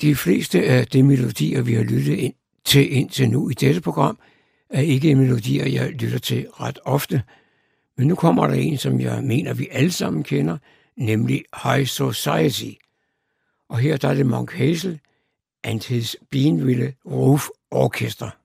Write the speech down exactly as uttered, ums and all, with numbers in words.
De fleste af de melodier, vi har lyttet ind til indtil nu i dette program, er ikke melodier, jeg lytter til ret ofte. Men nu kommer der en, som jeg mener, vi alle sammen kender, nemlig High Society. Og her der er det Monk Hazel and his Beanville Roof Orchestra.